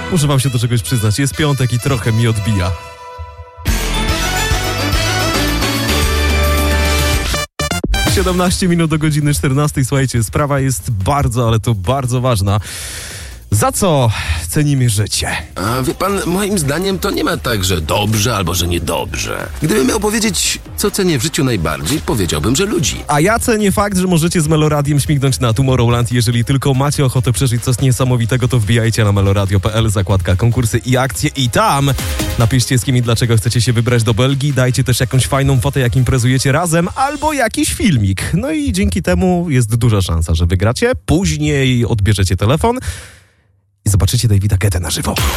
Muszę wam się do czegoś przyznać, jest piątek i trochę mi odbija. Minut do godziny 14. Słuchajcie, sprawa jest bardzo, ale to bardzo ważna. Za co cenimy życie? A wie pan, moim zdaniem to nie ma tak, że dobrze albo że niedobrze. Gdybym miał powiedzieć, co cenię w życiu najbardziej, powiedziałbym, że ludzi. A ja cenię fakt, że możecie z Meloradiem śmignąć na Tomorrowland. Jeżeli tylko macie ochotę przeżyć coś niesamowitego, to wbijajcie na meloradio.pl, zakładka konkursy i akcje i tam napiszcie z kim i dlaczego chcecie się wybrać do Belgii. Dajcie też jakąś fajną fotę, jak imprezujecie razem, albo jakiś filmik. No i dzięki temu jest duża szansa, że wygracie. Później odbierzecie telefon i zobaczycie Davida Guettę na żywo.